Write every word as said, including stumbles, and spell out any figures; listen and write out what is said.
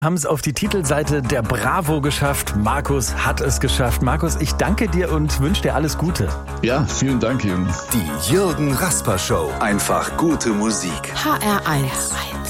Haben es auf die Titelseite der Bravo geschafft. Markus hat es geschafft. Markus, ich danke dir und wünsche dir alles Gute. Ja, vielen Dank, Jürgen. Die Jürgen Rasper Show. Einfach gute Musik. H R eins.